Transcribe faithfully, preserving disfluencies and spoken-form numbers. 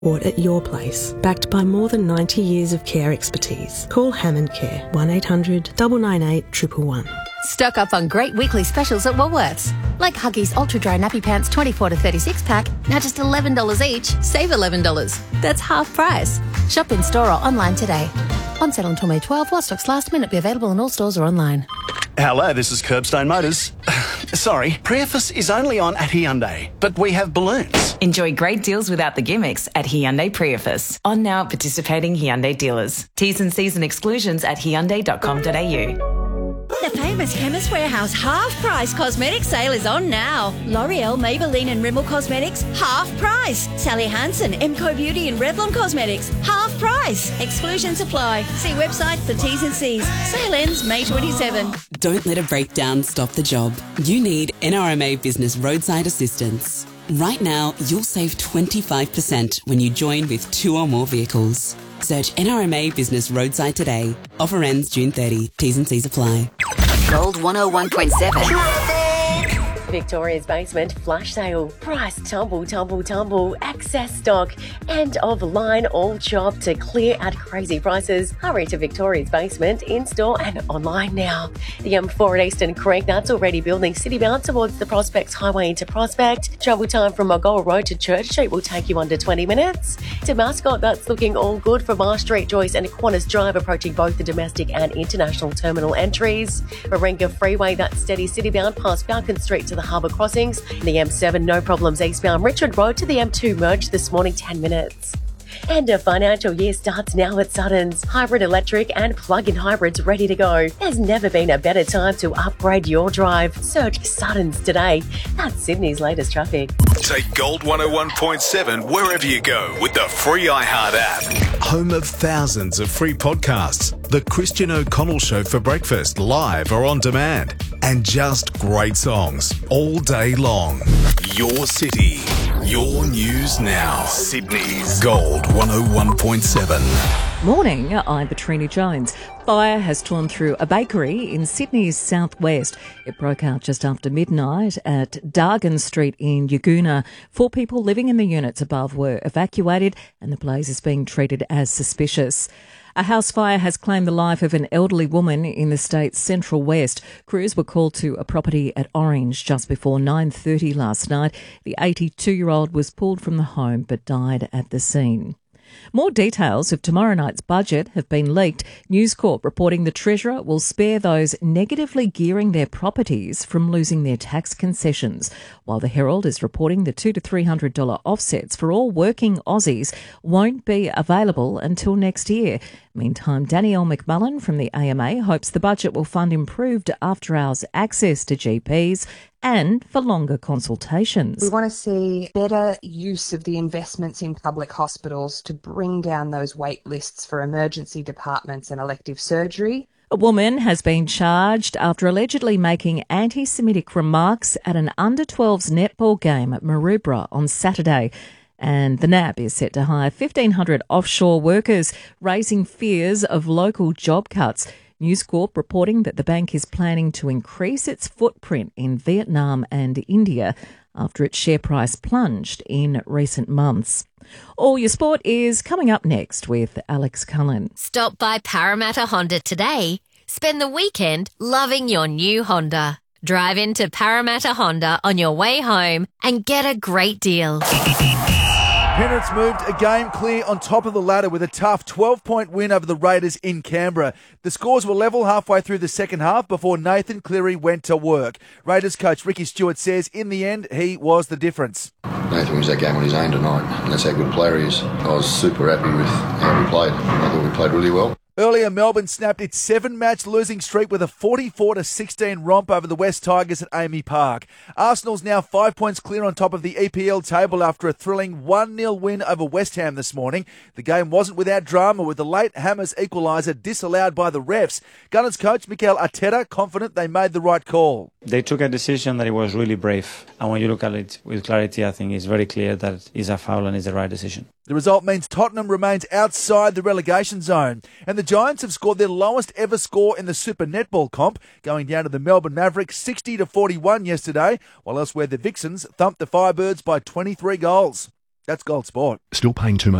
Support at your place, backed by more than ninety years of care expertise. Call Hammond Care, one eight hundred nine nine eight one one one. Stock up on great weekly specials at Woolworths. Like Huggies Ultra Dry Nappy Pants twenty-four to thirty-six pack, now just eleven dollars each. Save eleven dollars. That's half price. Shop in store or online today. On sale until May twelfth, while stocks last. Minute be available in all stores or online. Hello, this is Curbstone Motors. Sorry, Prius is only on at Hyundai, but we have balloons. Enjoy great deals without the gimmicks at Hyundai Prius. On now at participating Hyundai dealers. T's and C's and exclusions at hyundai dot com dot a u. The famous Chemist Warehouse half-price cosmetic sale is on now. L'Oreal, Maybelline and Rimmel Cosmetics, half price. Sally Hansen, Emco Beauty and Revlon Cosmetics, half price. Exclusions apply. See website for T's and C's. Sale ends May twenty-seventh. Don't let a breakdown stop the job. You need N R M A Business Roadside Assistance. Right now, you'll save twenty-five percent when you join with two or more vehicles. Search N R M A Business Roadside today. Offer ends June thirtieth. T's and C's apply. Gold one oh one point seven. Victoria's Basement flash sale. Price tumble, tumble, tumble. Excess stock. End of line all shop to clear at crazy prices. Hurry to Victoria's Basement in store and online now. The M four at Eastern Creek, that's already building citybound towards the Prospects Highway into Prospect. Travel time from Mulgoa Road to Church Street will take you under twenty minutes. To Mascot, that's looking all good for Marsh Street, Joyce and Qantas Drive, approaching both the domestic and international terminal entries. Warringah Freeway, that's steady citybound past Falcon Street to the Harbour Crossings. The M seven, no problems eastbound Richard Road to the M two merge this morning, ten minutes. And a financial year starts now at Suttons. Hybrid electric and plug-in hybrids ready to go. There's never been a better time to upgrade your drive. Search Suttons today. That's Sydney's latest traffic. Take Gold one oh one point seven wherever you go with the free iHeart app. Home of thousands of free podcasts. The Christian O'Connell Show for breakfast, live or on demand. And just great songs all day long. Your city, your news now. Sydney's Gold one oh one point seven. Morning, I'm Petrini Jones. Fire has torn through a bakery in Sydney's southwest. It broke out just after midnight at Dargan Street in Yagoona. Four people living in the units above were evacuated and the blaze is being treated as suspicious. A house fire has claimed the life of an elderly woman in the state's central west. Crews were called to a property at Orange just before nine thirty last night. The eighty-two-year-old was pulled from the home but died at the scene. More details of tomorrow night's budget have been leaked. News Corp reporting the Treasurer will spare those negatively gearing their properties from losing their tax concessions, while the Herald is reporting the two hundred to three hundred dollars offsets for all working Aussies won't be available until next year. Meantime, Danielle McMullen from the A M A hopes the budget will fund improved after-hours access to G Ps and for longer consultations. We want to see better use of the investments in public hospitals to bring down those wait lists for emergency departments and elective surgery. A woman has been charged after allegedly making anti-Semitic remarks at an under twelves netball game at Maroubra on Saturday. And the N A B is set to hire fifteen hundred offshore workers, raising fears of local job cuts. News Corp reporting that the bank is planning to increase its footprint in Vietnam and India after its share price plunged in recent months. All your sport is coming up next with Alex Cullen. Stop by Parramatta Honda today. Spend the weekend loving your new Honda. Drive into Parramatta Honda on your way home and get a great deal. Penrith's moved a game clear on top of the ladder with a tough twelve-point win over the Raiders in Canberra. The scores were level halfway through the second half before Nathan Cleary went to work. Raiders coach Ricky Stewart says in the end he was the difference. Nathan was that game on his own tonight, and that's how good a player he is. I was super happy with how we played. I thought we played really well. Earlier, Melbourne snapped its seven-match losing streak with a forty-four to sixteen romp over the West Tigers at Amy Park. Arsenal's now five points clear on top of the E P L table after a thrilling one nil win over West Ham this morning. The game wasn't without drama, with the late Hammers equaliser disallowed by the refs. Gunners coach Mikel Arteta confident they made the right call. They took a decision that it was really brave. And when you look at it with clarity, I think it's very clear that it's a foul and it's the right decision. The result means Tottenham remains outside the relegation zone. And the Giants have scored their lowest ever score in the Super Netball comp, going down to the Melbourne Mavericks sixty to forty-one yesterday, while elsewhere the Vixens thumped the Firebirds by twenty-three goals. That's Gold Sport. Still paying too much.